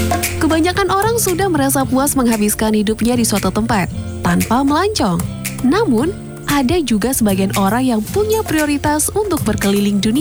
Kebanyakan orang sudah merasa puas menghabiskan hidupnya di suatu tempat tanpa melancong. Namun, ada juga sebagian orang yang punya prioritas untuk berkeliling dunia.